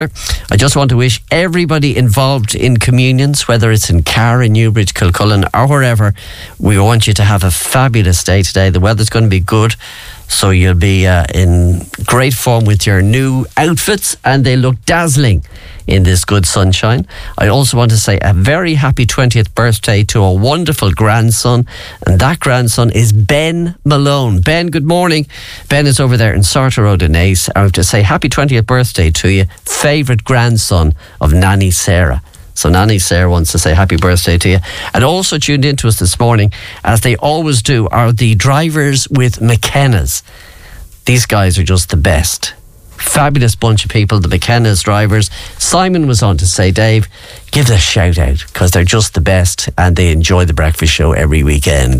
I just want to wish everybody involved in communions, whether it's in Carr, in Newbridge, Kilcullen or wherever, we want you to have a fabulous day today. The weather's going to be good, so you'll be in great form with your new outfits, and they look dazzling in this good sunshine. I also want to say a very happy 20th birthday to a wonderful grandson, and that grandson is Ben Malone. Ben, good morning. Ben is over there in Sartor Road in Ace. I have to say happy 20th birthday to you, favourite grandson of Nanny Sarah. So Nanny Sarah wants to say happy birthday to you. And also tuned in to us this morning, as they always do, are the drivers with McKenna's. These guys are just the best. Fabulous bunch of people, the McKenna's drivers. Simon was on to say, Dave, give them a shout out, because they're just the best and they enjoy the breakfast show every weekend.